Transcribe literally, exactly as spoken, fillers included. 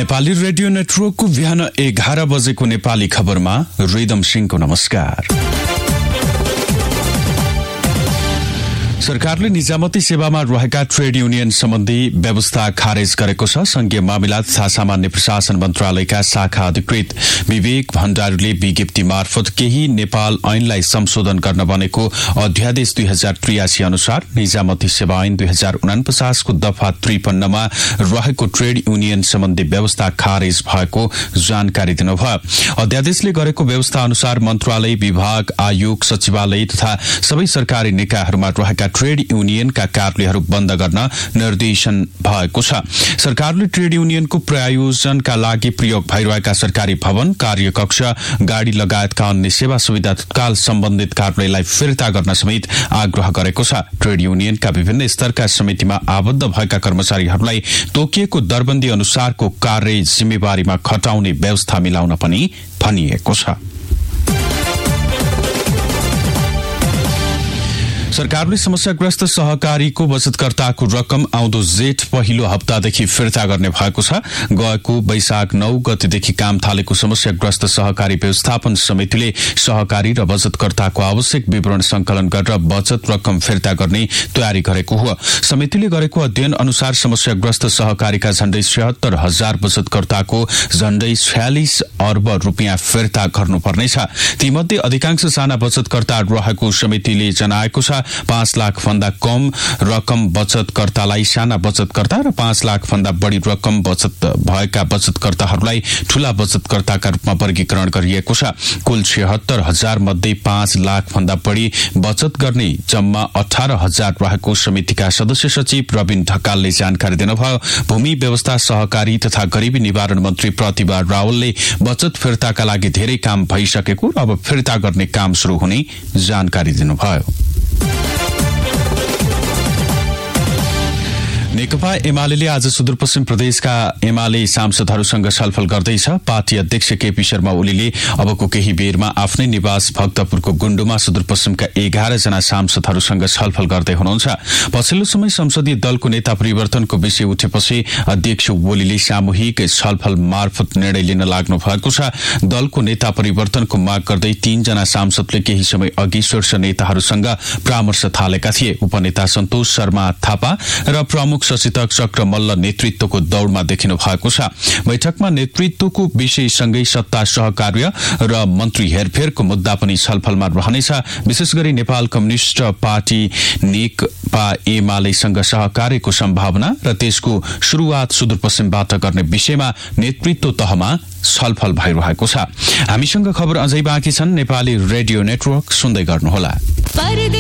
Nepali radio नेटवर्कको बिहान एघार बजेको नेपाली खबरमा रिदम सिंहको नमस्कार। सरकारले निजामती सेवामा रहेका ट्रेड युनियन सम्बन्धी व्यवस्था खारेज गरेको छ। संघीय मामिला तथा सामान्य प्रशासन मन्त्रालयका शाखा अधिकृत विवेक भण्डारीले विज्ञप्ति मार्फत केही नेपाल ऐनलाई संशोधन गर्न बनेको अध्यादेश दुई हजार त्रियासी अनुसार निजामती सेवा ऐन दुई हजार उनापचासको दफा त्रिपन्नमा रहेको ट्रेड युनियन सम्बन्धी व्यवस्था खारेज भएको जानकारी दिनुभयो। अध्यादेशले गरेको व्यवस्था अनुसार मन्त्रालय, विभाग, आयोग, सचिवालय तथा सबै सरकारी निकायहरूमा रहेका ट्रेड युनियनका कार्यालयहरू बन्द गर्न निर्देशन भएको छ। सरकारले ट्रेड युनियनको प्रायोजनका लागि प्रयोग भइरहेका सरकारी भवन, कार्यकक्ष, गाड़ी लगायतका अन्य सेवा सुविधा तत्काल सम्बन्धित कार्यालयलाई फिर्ता गर्न समेत आग्रह गरेको छ। ट्रेड युनियनका विभिन्न स्तरका समितिमा आबद्ध भएका कर्मचारीहरूलाई तोकिएको दरबन्दी अनुसारको कार्य जिम्मेवारीमा खटाउने व्यवस्था मिलाउन पनि भनिएको छ। सरकारले समस्याग्रस्त सहकारीको बचतकर्ताको रकम आउँदो जेठ पहिलो हप्तादेखि फिर्ता गर्ने भएको छ। गएको वैशाख नौ गतेदेखि काम थालेको समस्याग्रस्त सहकारी व्यवस्थापन समितिले सहकारी र बचतकर्ताको आवश्यक विवरण संकलन गरेर बचत रकम फिर्ता गर्ने तयारी गरेको हो। समितिले गरेको अध्ययन अनुसार समस्याग्रस्त सहकारीका झण्डै छिहत्तर हजार बचतकर्ताको झण्डै छयालिस अर्ब रूपियाँ फिर्ता गर्नुपर्नेछ। तीमध्ये अधिकांश साना बचतकर्ता रहेको समितिले जनाएको छ। पाँच लाख भन्दा कम रकम बचतकर्तालाई साना बचतकर्ता र पाँच लाख भन्दा बढ़ी रकम बचत भएका बचतकर्ताहरूलाई ठूला बचतकर्ताका रूपमा वर्गीकरण गरिएको छ। कुल छिहत्तर हजार मध्ये पाँच लाख भन्दा बढ़ी बचत गर्ने जम्मा अठार हजार रहेको समितिका सदस्य सचिव रविन ढकालले जानकारी दिनुभयो। भूमि व्यवस्था, सहकारी तथा गरीबी निवारण मन्त्री प्रतिभा रावलले बचत फिर्ताका लागि धेरै काम भइसकेको र अब फिर्ता गर्ने काम शुरू हुने जानकारी दिनुभयो। नेकपा एमाले आज सुदूरपश्चिम प्रदेशका एमाले सांसदहरूसँग छलफल गर्दैछ। पार्टी अध्यक्ष केपी शर्मा ओलीले अबको केही बेरमा आफ्नै निवास भक्तपुरको गुण्डुमा सुदूरपश्चिमका एघार जना सांसदहरूसँग छलफल गर्दै हुनुहुन्छ। पछिल्लो समय संसदीय दलको नेता परिवर्तनको विषय उठेपछि अध्यक्ष ओलीले सामूहिक छलफल मार्फत निर्णय लिन लाग्नु भएको छ। दलको नेता परिवर्तनको माग गर्दै तीनजना सांसदले केही समय अघि शीर्ष नेताहरूसँग परामर्श थालेका थिए। उपनेता सन्तोष शर्मा थापा र प्रमुख सचेतक चक्र मल्ल नेतृत्वको दौड़मा देखिनु भएको छ। बैठकमा नेतृत्वको विषयसँगै सत्ता, सहकार्य र मन्त्री हेरफेरको मुद्दा पनि छलफलमा रहनेछ। विशेष गरी नेपाल कम्युनिष्ट पार्टी नेकपा एमालेसँग सहकार्यको सम्भावना र त्यसको शुरूआत सुदूरपश्चिमबाट गर्ने विषयमा नेतृत्व तहमा छलफल भइरहेको छ। हामीसँग खबर अझै बाँकी छन्। नेपाली रेडियो नेटवर्क सुन्दै गर्नुहोला।